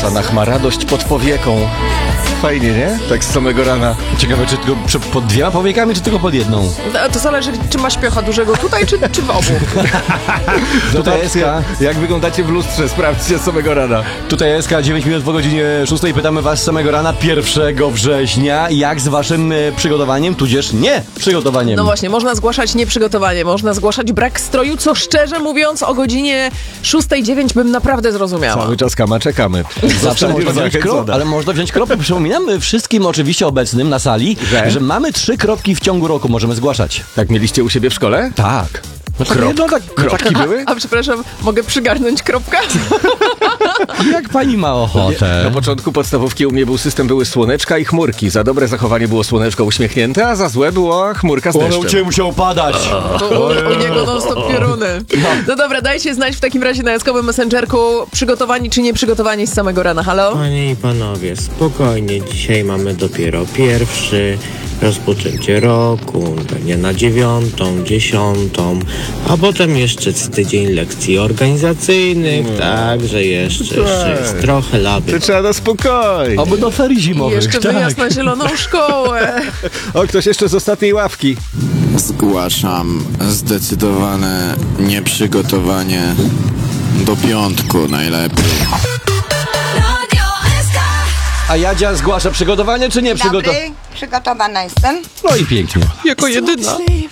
Szanach ma radość pod powieką. Fajnie, nie? Tak z samego rana. Ciekawe, czy tylko pod dwiema powiekami, czy tylko pod jedną? To zależy, czy ma śpiocha dużego tutaj, czy w obu. Tutaj SK. Jak wyglądacie w lustrze, sprawdźcie z samego rana. Tutaj SK, 9 minut po godzinie 6. Pytamy was z samego rana 1 września. Jak z waszym przygotowaniem, tudzież nie przygotowaniem? No właśnie, można zgłaszać nieprzygotowanie, można zgłaszać brak stroju, co szczerze mówiąc o godzinie 6:09 bym naprawdę zrozumiała. Cały czas czekamy. Zawsze można wziąć zachęcona. ale można wziąć kropkę. Przypominam wszystkim oczywiście obecnym na sali, że mamy 3 kropki w ciągu roku, możemy zgłaszać. Tak mieliście u siebie w szkole? Tak. No tak, Kropki były? A przepraszam, mogę przygarnąć kropkę? Jak pani ma ochotę? Na początku podstawówki u mnie był system, były słoneczka i chmurki. Za dobre zachowanie było słoneczko uśmiechnięte, a za złe była chmurka z deszczem. musiał padać. U niego non-stop pioruny. No dobra, dajcie znać w takim razie na jaskowym messengerku, przygotowani czy nieprzygotowani z samego rana. Halo? Panie i panowie, spokojnie, dzisiaj mamy dopiero pierwszy, rozpoczęcie roku, pewnie na 9., 10., a potem jeszcze tydzień lekcji organizacyjnych, także jeszcze jest trochę laty. To trzeba na spokojnie. Oby do ferii I zimowych. jeszcze wyjazd na zieloną szkołę. O, ktoś jeszcze z ostatniej ławki. Zgłaszam zdecydowane nieprzygotowanie do piątku najlepiej. A Jadzia zgłasza przygotowanie czy nie przygotowanie? Dobry, przygotowana jestem. No i pięknie. Jako jedyna.